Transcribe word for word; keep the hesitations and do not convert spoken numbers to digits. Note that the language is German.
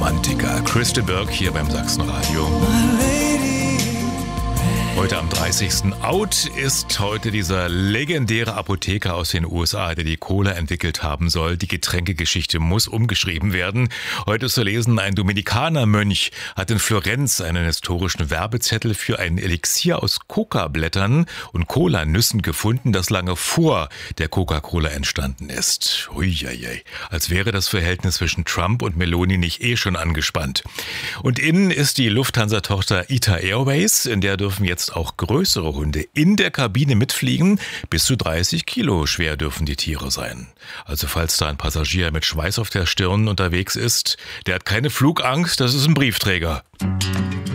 Romantiker. Christa Burke hier beim Sachsenradio. Heute am dreißigsten Out ist heute dieser legendäre Apotheker aus den U S A, der die Cola entwickelt haben soll. Die Getränkegeschichte muss umgeschrieben werden. Heute ist zu lesen, ein Dominikanermönch hat in Florenz einen historischen Werbezettel für ein Elixier aus Kokablättern und Cola-Nüssen gefunden, das lange vor der Coca-Cola entstanden ist. Uiuiui, als wäre das Verhältnis zwischen Trump und Meloni nicht eh schon angespannt. Und innen ist die Lufthansa-Tochter ITA Airways, in der dürfen jetzt auch größere Hunde in der Kabine mitfliegen. Bis zu dreißig Kilo schwer dürfen die Tiere sein. Also falls da ein Passagier mit Schweiß auf der Stirn unterwegs ist, der hat keine Flugangst, das ist ein Briefträger.